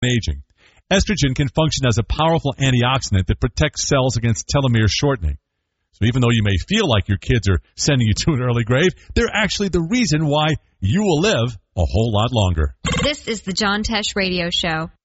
aging. Estrogen can function as a powerful antioxidant that protects cells against telomere shortening. So even though you may feel like your kids are sending you to an early grave, they're actually the reason why you will live a whole lot longer. This is the John Tesh Radio Show.